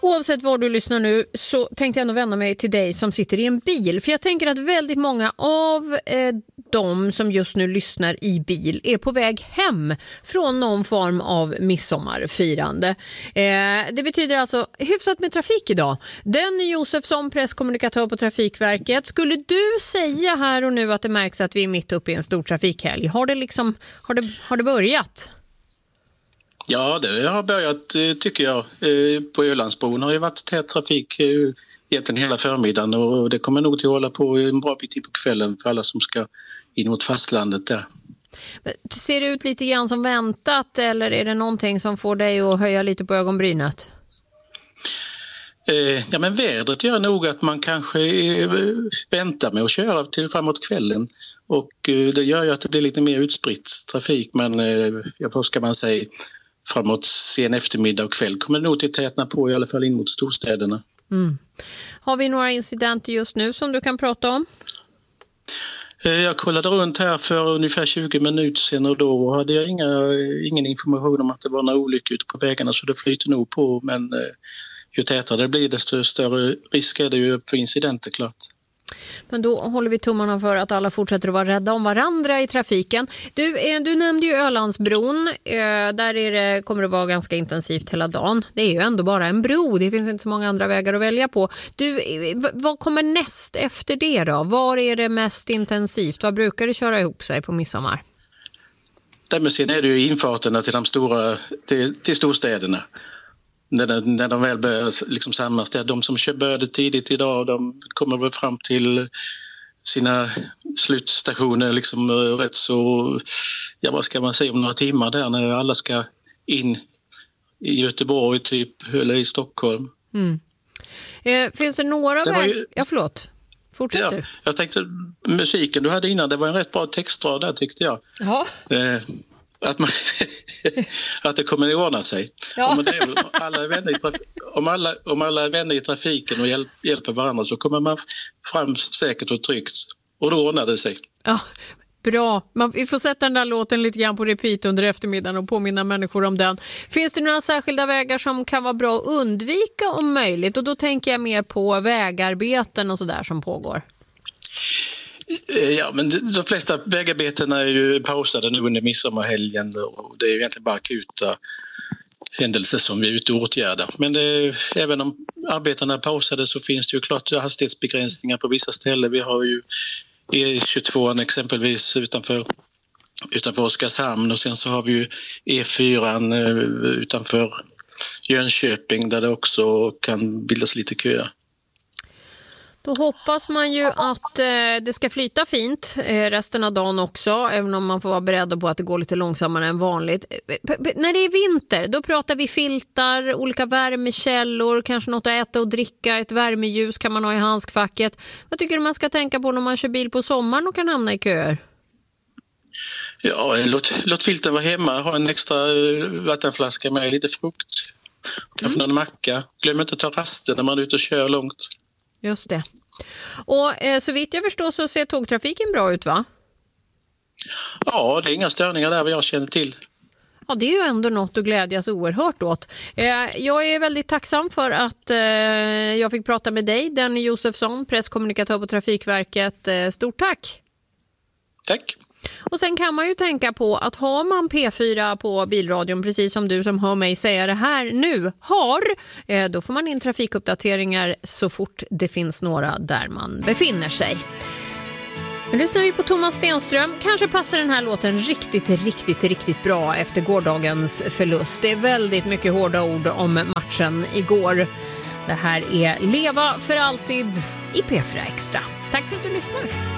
Oavsett var du lyssnar nu så tänkte jag ändå vända mig till dig som sitter i en bil. För jag tänker att väldigt många av de som just nu lyssnar i bil är på väg hem från någon form av midsommarfirande. Det betyder alltså hyfsat med trafik idag. Denny Josefsson, presskommunikatör på Trafikverket. Skulle du säga här och nu att det märks att vi är mitt uppe i en stor trafikhelg? Har det börjat? Ja, det har börjat tycker jag. På Ölandsbron har ju varit tät trafik egentligen hela förmiddagen och det kommer nog till att hålla på en bra bit in på kvällen för alla som ska in mot fastlandet där. Ser det ut lite grann som väntat eller är det någonting som får dig att höja lite på ögonbrynet? Ja, men vädret gör nog att man kanske väntar med att köra till framåt kvällen och det gör ju att det blir lite mer utspritt trafik, men vad ska man säga, framåt sen eftermiddag och kväll kommer det nog till tätna på, i alla fall in mot storstäderna. Har vi några incidenter just nu som du kan prata om? Jag kollade runt här för ungefär 20 minuter sedan och då hade jag ingen information om att det var några olyckor ute på vägarna, så det flyter nog på, men ju tätare det blir desto större risk är det ju för incidenter, klart. Men då håller vi tummarna för att alla fortsätter att vara rädda om varandra i trafiken. Du nämnde ju Ölandsbron. Där kommer det vara ganska intensivt hela dagen. Det är ju ändå bara en bro. Det finns inte så många andra vägar att välja på. Vad kommer näst efter det då? Var är det mest intensivt? Vad brukar det köra ihop sig på midsommar? Men sen är det ju infarterna till storstäderna. När de väl börjar liksom samlas där. De som började tidigt idag, de kommer väl fram till sina slutstationer liksom rätt så, ja vad ska man säga, om några timmar där när alla ska in i Göteborg typ, eller i Stockholm. Finns det några vägar? Ja, förlåt. Fortsätt du. Jag tänkte, musiken du hade innan, det var en rätt bra textrad där tyckte jag. Ja. Att det kommer att ordna sig. Ja. Om alla är vänner i trafiken och hjälper varandra så kommer man fram säkert och tryggt. Och då ordnar det sig. Ja, bra. Vi får sätta den där låten lite grann på repeat under eftermiddagen och påminna människor om den. Finns det några särskilda vägar som kan vara bra att undvika om möjligt? Och då tänker jag mer på vägarbeten och sådär som pågår. Ja, men de flesta vägarbetena är ju pausade nu under midsommarhelgen och det är ju egentligen bara akuta händelser som vi är ute och åtgärdar. Men även om arbetena är pausade så finns det ju klart hastighetsbegränsningar på vissa ställen. Vi har ju E22 exempelvis utanför Oskarshamn och sen så har vi ju E4 utanför Jönköping där det också kan bildas lite köer. Då hoppas man ju att det ska flyta fint resten av dagen också, även om man får vara beredd på att det går lite långsammare än vanligt. När det är vinter, då pratar vi filtar, olika värmekällor, kanske något att äta och dricka, ett värmeljus kan man ha i handskfacket. Vad tycker du man ska tänka på när man kör bil på sommaren och kan hamna i köer? Ja, låt filten vara hemma, ha en extra vattenflaska med lite frukt, kanske någon macka. Glöm inte att ta raster när man är ute och kör långt. Just det. Och så vitt jag förstår så ser tågtrafiken bra ut, va? Ja, det är inga störningar där vad jag känner till. Ja, det är ju ändå något att glädjas oerhört åt. Jag är väldigt tacksam för att jag fick prata med dig, Denny Josefsson, presskommunikatör på Trafikverket. Stort tack! Tack! Och sen kan man ju tänka på att har man P4 på bilradion, precis som du som hör mig säga det här nu då får man in trafikuppdateringar så fort det finns några där man befinner sig. Nu lyssnar vi på Thomas Stenström. Kanske passar den här låten riktigt bra efter gårdagens förlust. Det är väldigt mycket hårda ord om matchen igår. Det här är Leva för alltid i P4 Extra. Tack för att du lyssnar.